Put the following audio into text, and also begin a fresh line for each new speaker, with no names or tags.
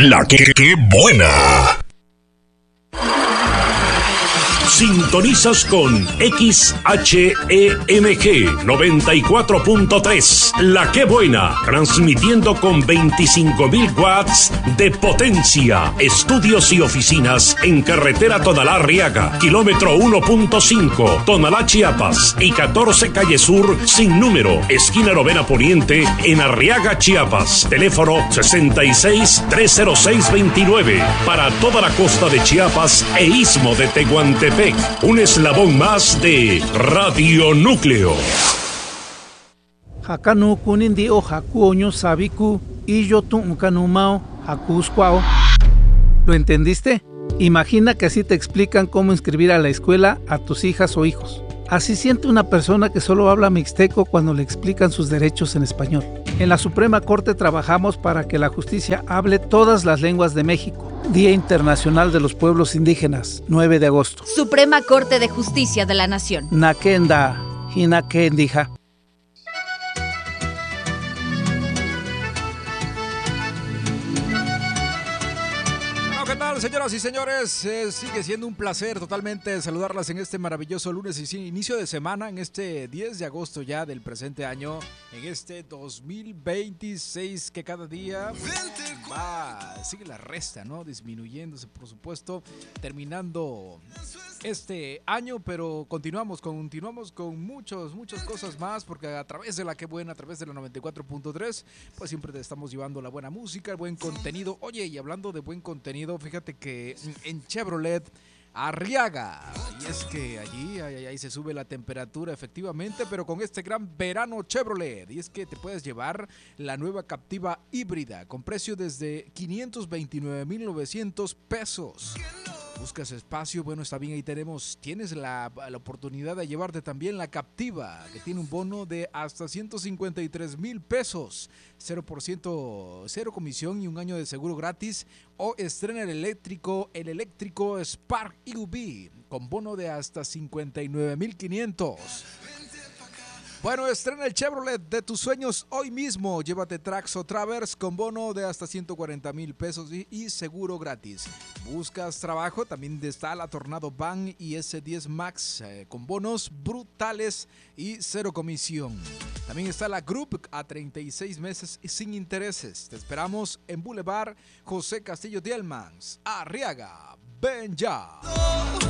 La que buena. Sintonizas con XHEMG 94.3, La Que Buena, transmitiendo con 25,000 watts de potencia. Estudios y oficinas en carretera Tonalá-Arriaga, kilómetro 1.5, Tonalá, Chiapas, y 14 Calle Sur, sin número, esquina Novena Poniente, en Arriaga, Chiapas. Teléfono 66-306-29, para toda la costa de Chiapas e istmo de Tehuantepec. Un eslabón más de Radio Núcleo.
Hakanu kunindi o hakuoño sabiku y yo tuncanumao hakuscuao. ¿Lo entendiste? Imagina que así te explican cómo inscribir a la escuela a tus hijas o hijos. Así siente una persona que solo habla mixteco cuando le explican sus derechos en español. En la Suprema Corte trabajamos para que la justicia hable todas las lenguas de México. Día Internacional de los Pueblos Indígenas, 9 de agosto.
Suprema Corte de Justicia de la Nación.
Nakenda, hinakendija.
¿Qué tal, señoras y señores? Sigue siendo un placer totalmente saludarlas en este maravilloso lunes y inicio de semana, en este 10 de agosto ya del presente año, en este 2026 que cada día sigue la resta, ¿no? Disminuyéndose, por supuesto, terminando este año, pero continuamos con muchas cosas más, porque a través de La Que Buena, a través de la 94.3, pues siempre te estamos llevando la buena música, el buen contenido. Oye, y hablando de buen contenido, fíjate que en Chevrolet Arriaga, y es que allí se sube la temperatura efectivamente, pero con este gran verano Chevrolet, y es que te puedes llevar la nueva Captiva híbrida con precio desde 529,900 pesos. ¿Buscas espacio? Bueno, está bien, ahí tienes la oportunidad de llevarte también la Captiva, que tiene un bono de hasta 153,000 pesos, 0%, cero comisión y un año de seguro gratis. O estrena el eléctrico Spark EV con bono de hasta 59,500. Bueno, estrena el Chevrolet de tus sueños hoy mismo. Llévate Trax o Traverse con bono de hasta 140,000 pesos y seguro gratis. ¿Buscas trabajo? También está la Tornado Van y S10 Max con bonos brutales y cero comisión. También está la Group a 36 meses y sin intereses. Te esperamos en Boulevard José Castillo Dielmans, Arriaga. Ven ya.